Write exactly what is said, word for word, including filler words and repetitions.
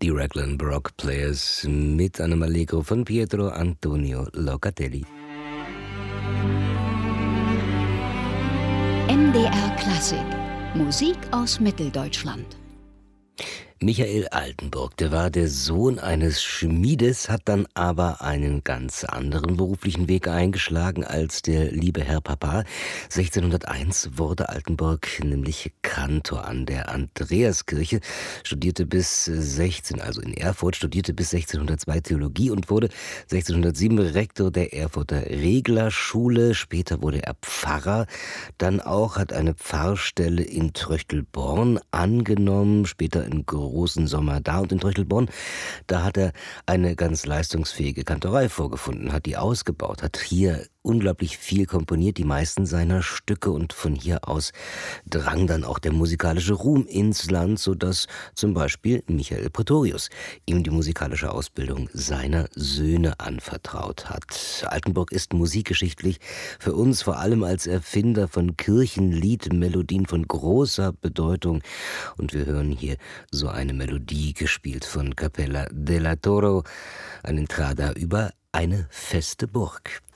Die Raglan Baroque Players mit einem Allegro von Pietro Antonio Locatelli. M D R Klassik. Musik aus Mitteldeutschland. Michael Altenburg, der war der Sohn eines Schmiedes, hat dann aber einen ganz anderen beruflichen Weg eingeschlagen als der liebe Herr Papa. sechzehnhunderteins wurde Altenburg nämlich Kantor an der Andreaskirche, studierte bis sechzehn, also in Erfurt, studierte bis sechzehnhundertzwei Theologie und wurde sechzehnhundertsieben Rektor der Erfurter Reglerschule. Später wurde er Pfarrer, dann auch hat eine Pfarrstelle in Tröchtelborn angenommen, später in großen Sommer da und in Tröchtelborn, da hat er eine ganz leistungsfähige Kantorei vorgefunden, hat die ausgebaut, hat hier unglaublich viel komponiert, die meisten seiner Stücke, und von hier aus drang dann auch der musikalische Ruhm ins Land, sodass zum Beispiel Michael Pretorius ihm die musikalische Ausbildung seiner Söhne anvertraut hat. Altenburg ist musikgeschichtlich für uns vor allem als Erfinder von Kirchenliedmelodien von großer Bedeutung, und wir hören hier so eine Melodie, gespielt von Capella della Toro, ein Entrada über eine feste Burg.